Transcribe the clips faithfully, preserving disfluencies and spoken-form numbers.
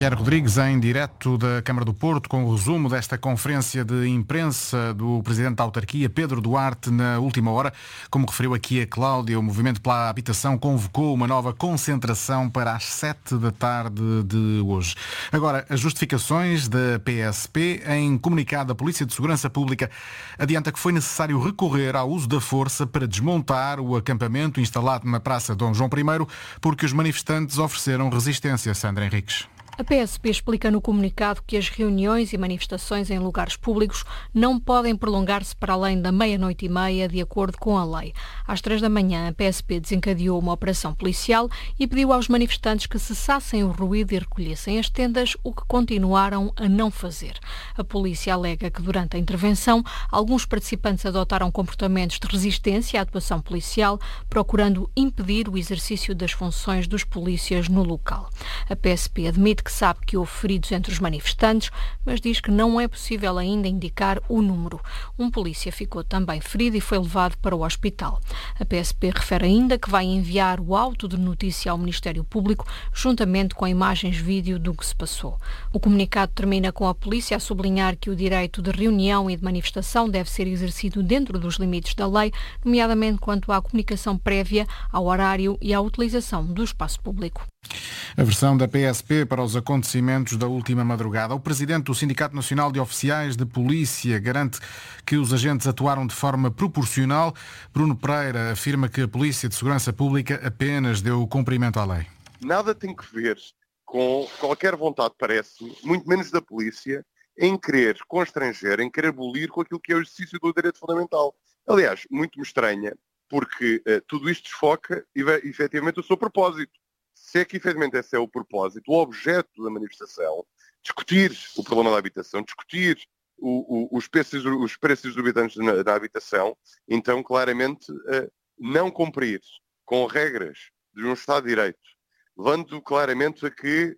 Pierre Rodrigues, em direto da Câmara do Porto, com o resumo desta conferência de imprensa do Presidente da Autarquia, Pedro Duarte, na última hora. Como referiu aqui a Cláudia, o Movimento pela Habitação convocou uma nova concentração para as sete da tarde de hoje. Agora, as justificações da P S P. Em comunicado, a Polícia de Segurança Pública adianta que foi necessário recorrer ao uso da força para desmontar o acampamento instalado na Praça Dom João I, porque os manifestantes ofereceram resistência. Sandra Henriques. A P S P explica no comunicado que as reuniões e manifestações em lugares públicos não podem prolongar-se para além da meia-noite e meia, de acordo com a lei. Às três da manhã, a P S P desencadeou uma operação policial e pediu aos manifestantes que cessassem o ruído e recolhessem as tendas, o que continuaram a não fazer. A polícia alega que durante a intervenção, alguns participantes adotaram comportamentos de resistência à atuação policial, procurando impedir o exercício das funções dos polícias no local. A P S P admite que sabe que houve feridos entre os manifestantes, mas diz que não é possível ainda indicar o número. Um polícia ficou também ferido e foi levado para o hospital. A P S P refere ainda que vai enviar o auto de notícia ao Ministério Público, juntamente com imagens vídeo do que se passou. O comunicado termina com a polícia a sublinhar que o direito de reunião e de manifestação deve ser exercido dentro dos limites da lei, nomeadamente quanto à comunicação prévia, ao horário e à utilização do espaço público. A versão da P S P para os acontecimentos da última madrugada. O presidente do Sindicato Nacional de Oficiais de Polícia garante que os agentes atuaram de forma proporcional. Bruno Pereira afirma que a Polícia de Segurança Pública apenas deu cumprimento à lei. Nada tem que ver com qualquer vontade, parece-me, muito menos da polícia, em querer constranger, em querer abolir com aquilo que é o exercício do direito fundamental. Aliás, muito me estranha, porque uh, tudo isto desfoca, efetivamente, o seu propósito. Se é que, efetivamente, esse é o propósito, o objeto da manifestação, discutir o problema da habitação, discutir o, o, os, preços, os preços dos habitantes na, da habitação, então, claramente, uh, não cumprir com regras de um Estado de Direito, levando claramente a que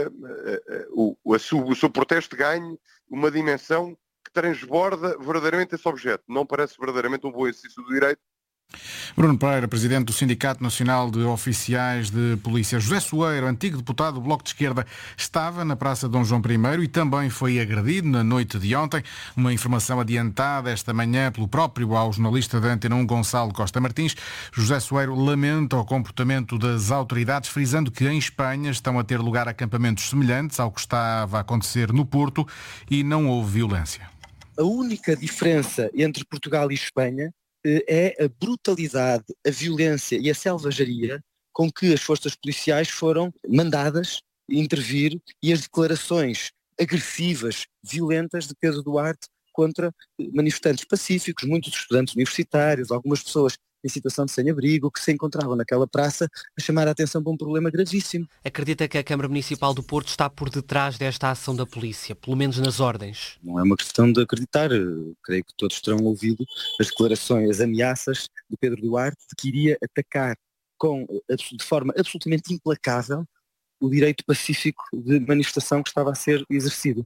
uh, uh, uh, o, a su, o seu protesto ganhe uma dimensão que transborda verdadeiramente esse objeto. Não parece verdadeiramente um bom exercício do direito. Bruno Pereira, presidente do Sindicato Nacional de Oficiais de Polícia. José Soeiro, antigo deputado do Bloco de Esquerda, estava na Praça Dom João I e também foi agredido na noite de ontem. Uma informação adiantada esta manhã pelo próprio ao jornalista da Antena um, Gonçalo Costa Martins. José Soeiro lamenta o comportamento das autoridades, frisando que em Espanha estão a ter lugar acampamentos semelhantes ao que estava a acontecer no Porto e não houve violência. A única diferença entre Portugal e Espanha é a brutalidade, a violência e a selvageria com que as forças policiais foram mandadas intervir e as declarações agressivas, violentas de Pedro Duarte contra manifestantes pacíficos, muitos estudantes universitários, algumas pessoas em situação de sem-abrigo, que se encontravam naquela praça a chamar a atenção para um problema gravíssimo. Acredita que a Câmara Municipal do Porto está por detrás desta ação da polícia, pelo menos nas ordens? Não é uma questão de acreditar. Eu creio que todos terão ouvido as declarações, as ameaças de Pedro Duarte de que iria atacar com, de forma absolutamente implacável o direito pacífico de manifestação que estava a ser exercido.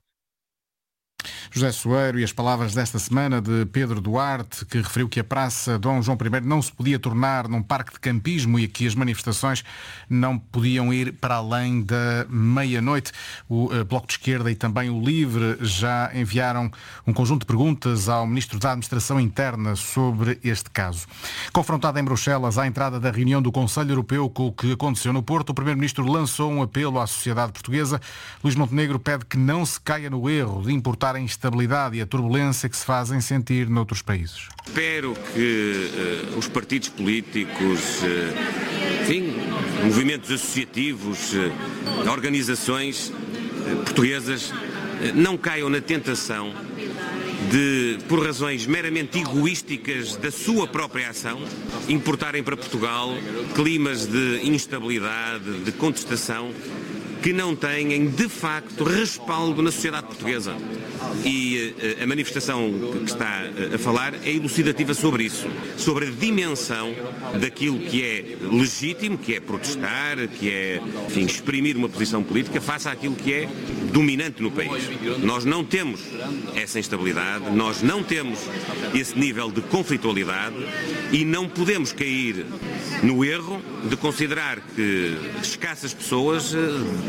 José Soeiro e as palavras desta semana de Pedro Duarte, que referiu que a Praça Dom João I não se podia tornar num parque de campismo e que as manifestações não podiam ir para além da meia-noite. O Bloco de Esquerda e também o Livre já enviaram um conjunto de perguntas ao Ministro da Administração Interna sobre este caso. Confrontado em Bruxelas à entrada da reunião do Conselho Europeu com o que aconteceu no Porto, o Primeiro-Ministro lançou um apelo à sociedade portuguesa. Luís Montenegro pede que não se caia no erro de importar a instabilidade e a turbulência que se fazem sentir noutros países. Espero que uh, os partidos políticos, uh, enfim, movimentos associativos, uh, organizações uh, portuguesas uh, não caiam na tentação de, por razões meramente egoísticas da sua própria ação, importarem para Portugal climas de instabilidade, de contestação, que não têm, de facto, respaldo na sociedade portuguesa. E a manifestação que está a falar é elucidativa sobre isso, sobre a dimensão daquilo que é legítimo, que é protestar, que é, enfim, exprimir uma posição política face àquilo que é dominante no país. Nós não temos essa instabilidade, nós não temos esse nível de conflitualidade e não podemos cair no erro de considerar que escassas pessoas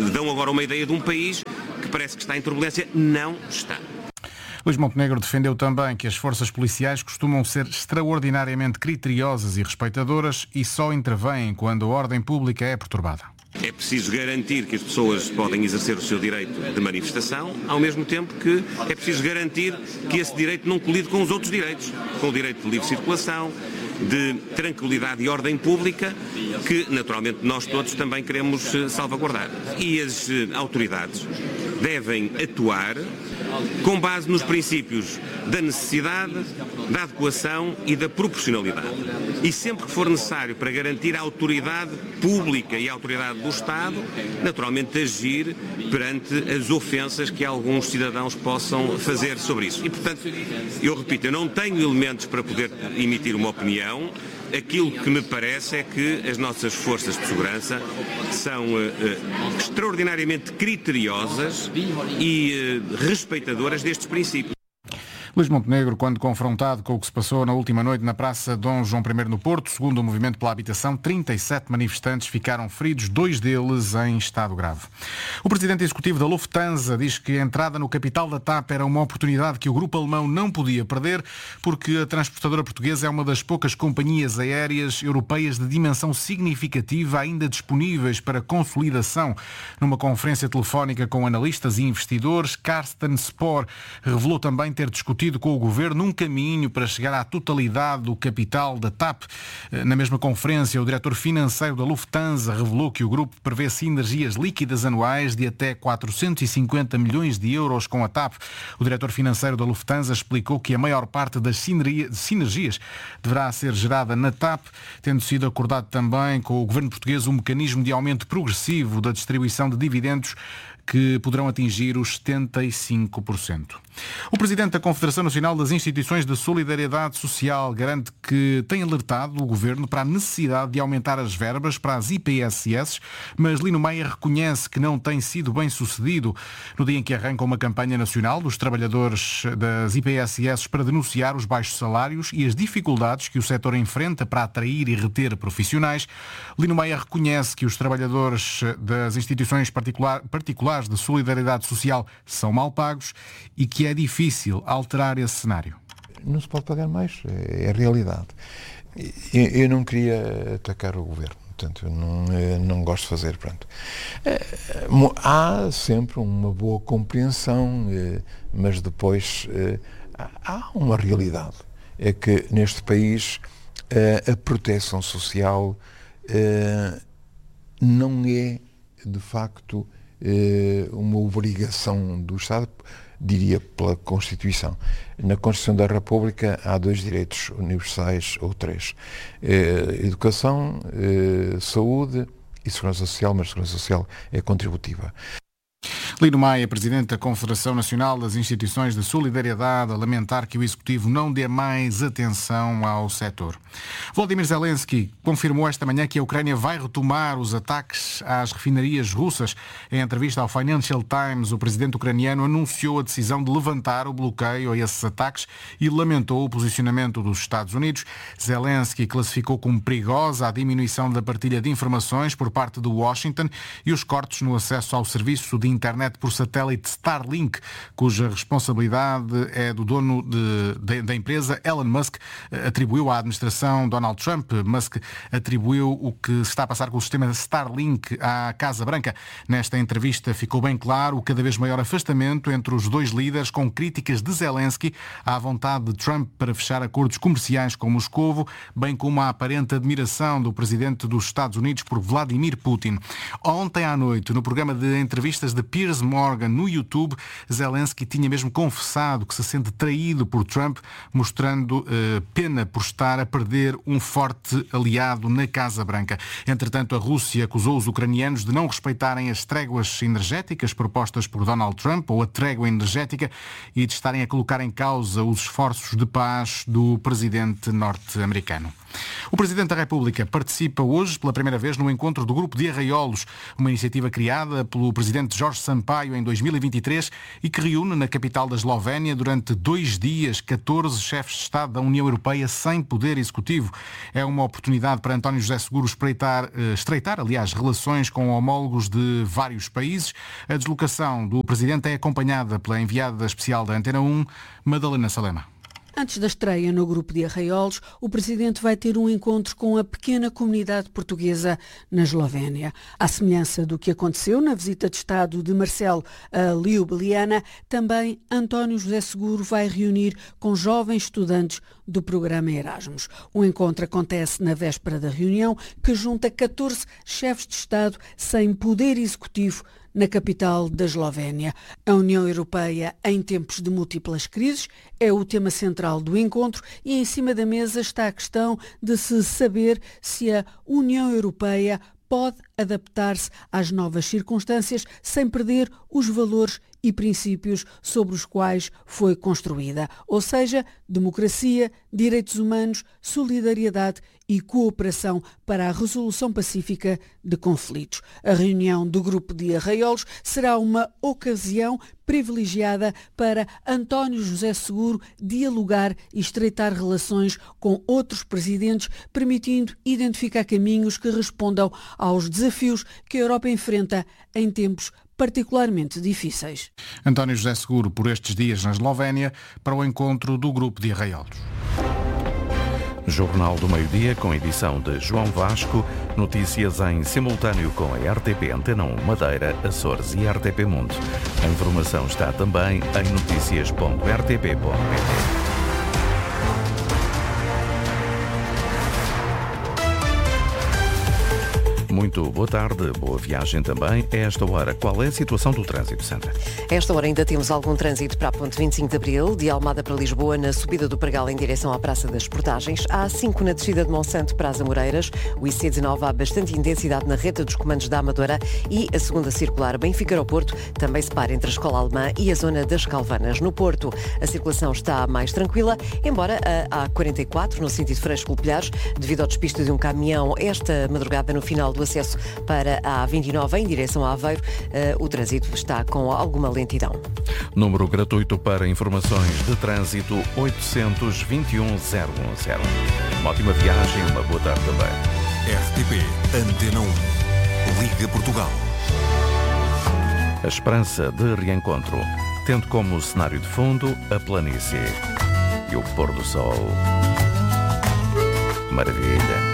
dão agora uma ideia de um país que parece que está em turbulência. Não está. Luís Montenegro defendeu também que as forças policiais costumam ser extraordinariamente criteriosas e respeitadoras e só intervêm quando a ordem pública é perturbada. É preciso garantir que as pessoas podem exercer o seu direito de manifestação, ao mesmo tempo que é preciso garantir que esse direito não colide com os outros direitos, com o direito de livre circulação, de tranquilidade e ordem pública, que naturalmente nós todos também queremos salvaguardar. E as autoridades devem atuar com base nos princípios da necessidade, da adequação e da proporcionalidade. E sempre que for necessário para garantir a autoridade pública e a autoridade do Estado, naturalmente agir perante as ofensas que alguns cidadãos possam fazer sobre isso. E, portanto, eu repito, eu não tenho elementos para poder emitir uma opinião. Aquilo que me parece é que as nossas forças de segurança são uh, uh, extraordinariamente criteriosas e uh, respeitadoras destes princípios. Luís Montenegro, quando confrontado com o que se passou na última noite na Praça Dom João primeiro no Porto, segundo o Movimento pela Habitação, trinta e sete manifestantes ficaram feridos, dois deles em estado grave. O presidente executivo da Lufthansa diz que a entrada no capital da T A P era uma oportunidade que o grupo alemão não podia perder, porque a transportadora portuguesa é uma das poucas companhias aéreas europeias de dimensão significativa ainda disponíveis para consolidação. Numa conferência telefónica com analistas e investidores, Carsten Spohr revelou também ter discutido com o Governo um caminho para chegar à totalidade do capital da T A P. Na mesma conferência, o diretor financeiro da Lufthansa revelou que o grupo prevê sinergias líquidas anuais de até quatrocentos e cinquenta milhões de euros com a T A P. O diretor financeiro da Lufthansa explicou que a maior parte das sinergias deverá ser gerada na T A P, tendo sido acordado também com o Governo português um mecanismo de aumento progressivo da distribuição de dividendos que poderão atingir os setenta e cinco por cento. O presidente da Confederação Nacional das Instituições de Solidariedade Social garante que tem alertado o Governo para a necessidade de aumentar as verbas para as I P S S, mas Lino Meia reconhece que não tem sido bem sucedido. No dia em que arranca uma campanha nacional dos trabalhadores das I P S S para denunciar os baixos salários e as dificuldades que o setor enfrenta para atrair e reter profissionais, Lino Meia reconhece que os trabalhadores das instituições particular, particulares de solidariedade social são mal pagos e que é difícil alterar esse cenário. Não se pode pagar mais, é a realidade. Eu não queria atacar o Governo, portanto, eu não, eu não gosto de fazer, pronto. Há sempre uma boa compreensão, mas depois há uma realidade, é que neste país a proteção social não é, de facto, uma obrigação do Estado, diria pela Constituição. Na Constituição da República há dois direitos universais, ou três. Educação, saúde e segurança social, mas segurança social é contributiva. Lino Meia, presidente da Confederação Nacional das Instituições de Solidariedade, a lamentar que o Executivo não dê mais atenção ao setor. Volodymyr Zelensky confirmou esta manhã que a Ucrânia vai retomar os ataques às refinarias russas. Em entrevista ao Financial Times, o presidente ucraniano anunciou a decisão de levantar o bloqueio a esses ataques e lamentou o posicionamento dos Estados Unidos. Zelensky classificou como perigosa a diminuição da partilha de informações por parte de Washington e os cortes no acesso ao serviço de internet por satélite Starlink, cuja responsabilidade é do dono de, de, da empresa. Elon Musk atribuiu à administração Donald Trump. Musk atribuiu o que se está a passar com o sistema Starlink à Casa Branca. Nesta entrevista ficou bem claro o cada vez maior afastamento entre os dois líderes, com críticas de Zelensky à vontade de Trump para fechar acordos comerciais com Moscovo, bem como a aparente admiração do presidente dos Estados Unidos por Vladimir Putin. Ontem à noite, no programa de entrevistas de Piers Morgan no YouTube, Zelensky tinha mesmo confessado que se sente traído por Trump, mostrando eh, pena por estar a perder um forte aliado na Casa Branca. Entretanto, a Rússia acusou os ucranianos de não respeitarem as tréguas energéticas propostas por Donald Trump, ou a trégua energética, e de estarem a colocar em causa os esforços de paz do presidente norte-americano. O Presidente da República participa hoje pela primeira vez no encontro do Grupo de Arraiolos, uma iniciativa criada pelo Presidente Jorge Sampaio Sampaio em dois mil e vinte e três e que reúne na capital da Eslovénia durante dois dias catorze chefes de Estado da União Europeia sem poder executivo. É uma oportunidade para António José Seguro espreitar, estreitar, aliás, relações com homólogos de vários países. A deslocação do Presidente é acompanhada pela enviada especial da Antena um, Madalena Salema. Antes da estreia no grupo de Arraiolos, o Presidente vai ter um encontro com a pequena comunidade portuguesa na Eslovénia. À semelhança do que aconteceu na visita de Estado de Marcelo a Ljubljana, também António José Seguro vai reunir com jovens estudantes do programa Erasmus. O encontro acontece na véspera da reunião, que junta catorze chefes de Estado sem poder executivo na capital da Eslovénia. A União Europeia em tempos de múltiplas crises é o tema central do encontro e em cima da mesa está a questão de se saber se a União Europeia pode adaptar-se às novas circunstâncias sem perder os valores e princípios sobre os quais foi construída, ou seja, democracia, direitos humanos, solidariedade e cooperação para a resolução pacífica de conflitos. A reunião do grupo de Arraiolos será uma ocasião privilegiada para António José Seguro dialogar e estreitar relações com outros presidentes, permitindo identificar caminhos que respondam aos desafios que a Europa enfrenta em tempos particularmente difíceis. António José Seguro por estes dias na Eslovénia para o encontro do grupo de Arraiolos. Jornal do Meio-Dia com edição de João Vasco, notícias em simultâneo com a R T P Antena um Madeira, Açores e R T P Mundo. A informação está também em notícias ponto r t p ponto p t. Muito boa tarde, boa viagem também. A esta hora, qual é a situação do trânsito, Sandra? A esta hora ainda temos algum trânsito para a ponte vinte e cinco de Abril, de Almada para Lisboa, na subida do Pregal em direção à Praça das Portagens. Há A cinco na descida de Monsanto para as Amoreiras. O I C dezanove há bastante intensidade na reta dos comandos da Amadora e a segunda circular Benfica ao Porto também se para entre a Escola Alemã e a zona das Calvanas. No Porto, a circulação está mais tranquila, embora a A quarenta e quatro, no sentido Freixo-Colpilhares, devido ao despiste de um caminhão esta madrugada no final do acesso para a A vinte e nove em direção a Aveiro, o trânsito está com alguma lentidão. Número gratuito para informações de trânsito oitocentos, vinte e um, zero um zero. Uma ótima viagem e uma boa tarde também. R T P Antena um. Liga Portugal. A esperança de reencontro, tendo como cenário de fundo a planície e o pôr do sol. Maravilha.